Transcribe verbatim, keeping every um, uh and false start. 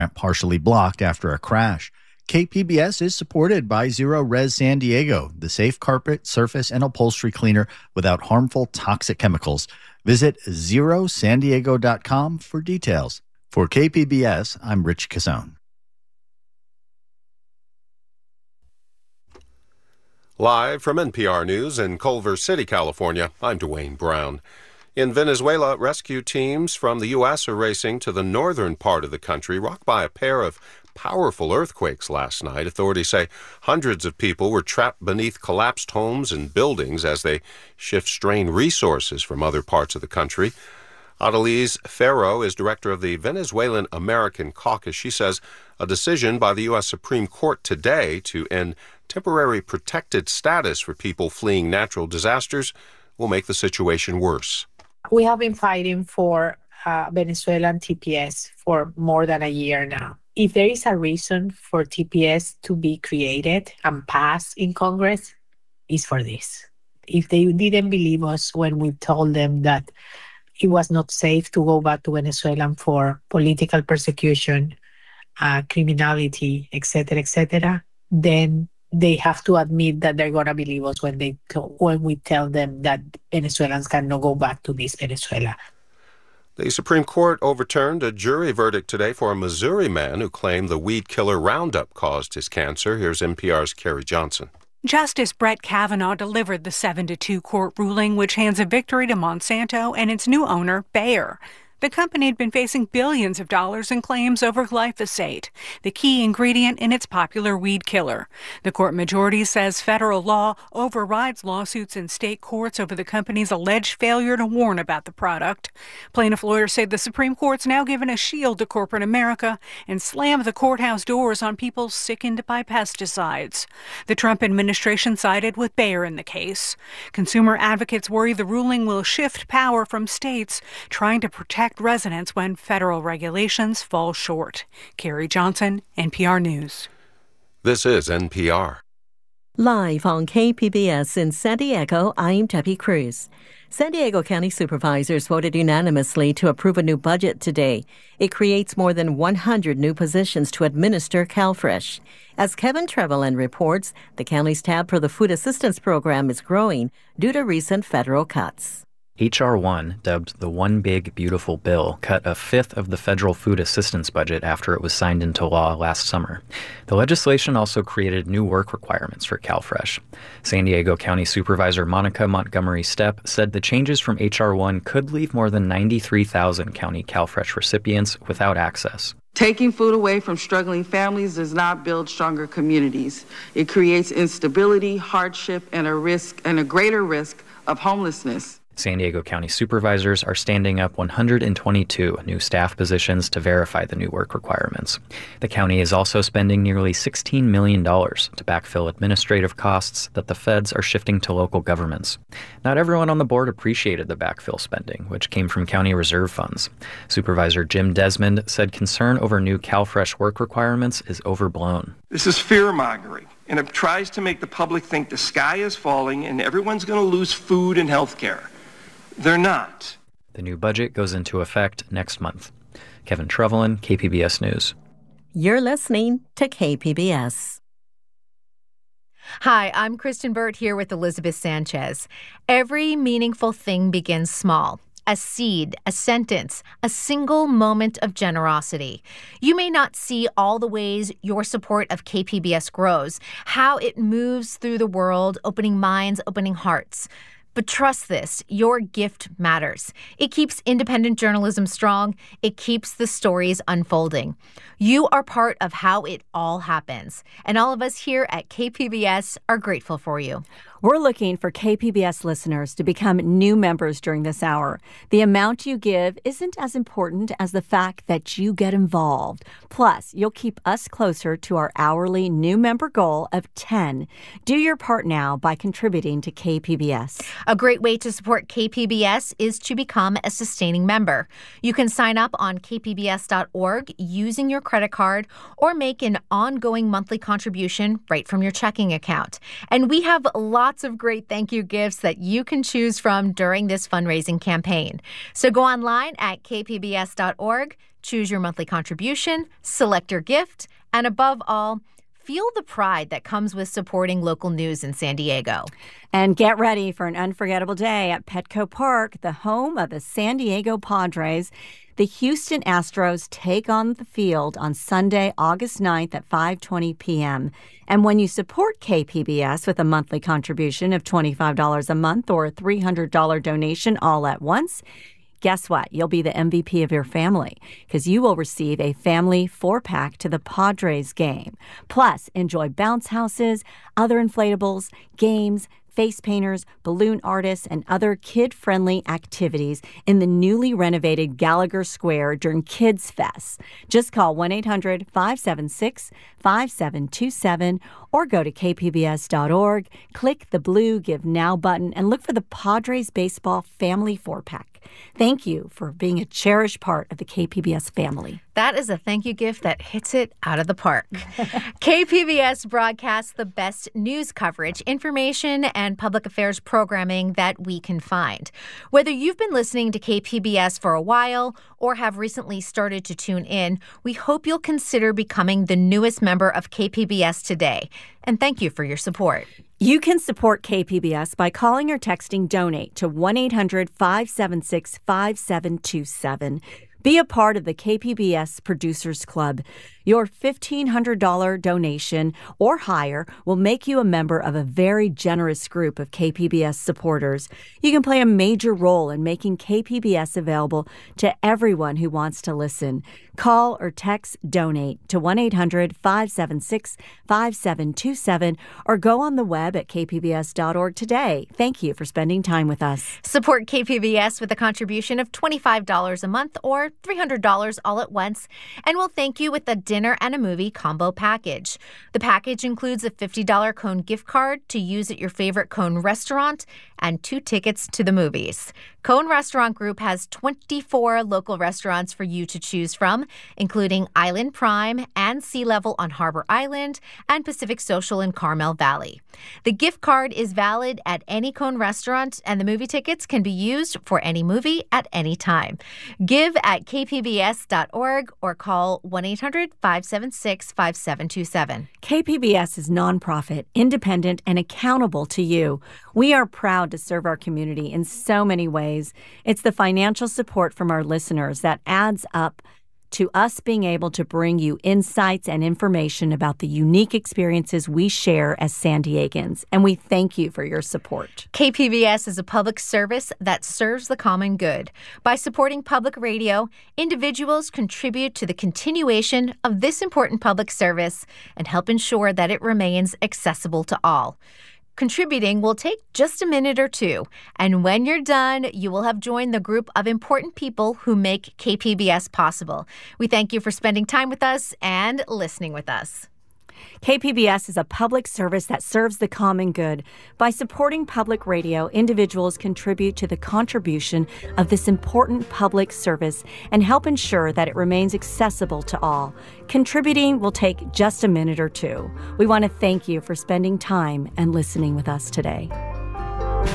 partially blocked after a crash. K P B S is supported by Zero Res San Diego, the safe carpet, surface, and upholstery cleaner without harmful toxic chemicals. Visit zero san diego dot com for details. For K P B S, I'm Rich Casone. Live from N P R News in Culver City, California, I'm Dwayne Brown. In Venezuela, rescue teams from the U S are racing to the northern part of the country, rocked by a pair of powerful earthquakes last night. Authorities say hundreds of people were trapped beneath collapsed homes and buildings as they shift strained resources from other parts of the country. Adelise Ferro is director of the Venezuelan American Caucus. She says a decision by the U S Supreme Court today to end temporary protected status for people fleeing natural disasters will make the situation worse. We have been fighting for uh, Venezuelan T P S for more than a year now. If there is a reason for T P S to be created and passed in Congress, it's for this. If they didn't believe us when we told them that it was not safe to go back to Venezuela for political persecution, uh, criminality, et cetera, et cetera, then they have to admit that they're going to believe us when they when we tell them that Venezuelans cannot go back to this Venezuela. The Supreme Court overturned a jury verdict today for a Missouri man who claimed the weed killer Roundup caused his cancer. Here's N P R's Carrie Johnson. Justice Brett Kavanaugh delivered the seven to two court ruling, which hands a victory to Monsanto and its new owner, Bayer. The company had been facing billions of dollars in claims over glyphosate, the key ingredient in its popular weed killer. The court majority says federal law overrides lawsuits in state courts over the company's alleged failure to warn about the product. Plaintiff lawyers say the Supreme Court's now given a shield to corporate America and slammed the courthouse doors on people sickened by pesticides. The Trump administration sided with Bayer in the case. Consumer advocates worry the ruling will shift power from states trying to protect residents when federal regulations fall short. Carrie Johnson, N P R News. This is N P R. Live on K P B S in San Diego, I'm Debbie Cruz. San Diego County supervisors voted unanimously to approve a new budget today. It creates more than one hundred new positions to administer CalFresh. As Kevin Trevelyan reports, the county's tab for the food assistance program is growing due to recent federal cuts. H R one, dubbed the One Big Beautiful Bill, cut a fifth of the federal food assistance budget after it was signed into law last summer. The legislation also created new work requirements for CalFresh. San Diego County Supervisor Monica Montgomery Stepp said the changes from H R one could leave more than ninety-three thousand county CalFresh recipients without access. Taking food away from struggling families does not build stronger communities. It creates instability, hardship, and a risk and a greater risk of homelessness. San Diego County supervisors are standing up one hundred twenty-two new staff positions to verify the new work requirements. The county is also spending nearly sixteen million dollars to backfill administrative costs that the feds are shifting to local governments. Not everyone on the board appreciated the backfill spending, which came from county reserve funds. Supervisor Jim Desmond said concern over new CalFresh work requirements is overblown. This is fear-mongering, and it tries to make the public think the sky is falling and everyone's going to lose food and health care. They're not. The new budget goes into effect next month. Kevin Trevelyan, K P B S News. You're listening to K P B S. Hi, I'm Kristen Burt here with Elizabeth Sanchez. Every meaningful thing begins small. A seed, a sentence, a single moment of generosity. You may not see all the ways your support of K P B S grows, how it moves through the world, opening minds, opening hearts. But trust this, your gift matters. It keeps independent journalism strong. It keeps the stories unfolding. You are part of how it all happens. And all of us here at K P B S are grateful for you. We're looking for K P B S listeners to become new members during this hour. The amount you give isn't as important as the fact that you get involved. Plus, you'll keep us closer to our hourly new member goal of ten. Do your part now by contributing to K P B S. A great way to support K P B S is to become a sustaining member. You can sign up on k p b s dot org using your credit card or make an ongoing monthly contribution right from your checking account. And we have lots of great thank you gifts that you can choose from during this fundraising campaign. So go online at k p b s dot org Choose your monthly contribution, select your gift, and above all, feel the pride that comes with supporting local news in San Diego. And get ready for an unforgettable day at Petco Park, the home of the San Diego Padres. The Houston Astros take on the field on Sunday, August ninth at five twenty p.m. And when you support K P B S with a monthly contribution of twenty-five dollars a month or a three hundred dollars donation all at once, guess what? You'll be the M V P of your family because you will receive a family four-pack to the Padres game. Plus, enjoy bounce houses, other inflatables, games, face painters, balloon artists, and other kid-friendly activities in the newly renovated Gallagher Square during Kids Fest. Just call one eight hundred five seven six five seven two seven or go to k p b s dot org, click the blue Give Now button, and look for the Padres Baseball Family four-pack. Thank you for being a cherished part of the K P B S family. That is a thank you gift that hits it out of the park. K P B S broadcasts the best news coverage, information, and public affairs programming that we can find. Whether you've been listening to K P B S for a while or have recently started to tune in, we hope you'll consider becoming the newest member of K P B S today. And thank you for your support. You can support K P B S by calling or texting DONATE to one eight hundred five seven six five seven two seven. Be a part of the K P B S Producers Club. Your fifteen hundred dollars donation or higher will make you a member of a very generous group of K P B S supporters. You can play a major role in making K P B S available to everyone who wants to listen. Call or text DONATE to one eight hundred five seven six five seven two seven or go on the web at k p b s dot org today. Thank you for spending time with us. Support K P B S with a contribution of twenty-five dollars a month or three hundred dollars all at once, and we'll thank you with a dinner and a movie combo package. The package includes a fifty dollars Cone gift card to use at your favorite Cone restaurant and two tickets to the movies. Cone Restaurant Group has twenty-four local restaurants for you to choose from, including Island Prime and Sea Level on Harbor Island and Pacific Social in Carmel Valley. The gift card is valid at any Cone restaurant, and the movie tickets can be used for any movie at any time. Give at k p b s dot org or call one eight hundred five seven six five seven two seven. K P B S is nonprofit, independent, and accountable to you. We are proud to serve our community in so many ways. It's the financial support from our listeners that adds up to us being able to bring you insights and information about the unique experiences we share as San Diegans, and we thank you for your support. K P B S is a public service that serves the common good. By supporting public radio, individuals contribute to the continuation of this important public service and help ensure that it remains accessible to all. Contributing will take just a minute or two, and when you're done, you will have joined the group of important people who make K P B S possible. We thank you for spending time with us and listening with us. K P B S is a public service that serves the common good. By supporting public radio, individuals contribute to the contribution of this important public service and help ensure that it remains accessible to all. Contributing will take just a minute or two. We want to thank you for spending time and listening with us today.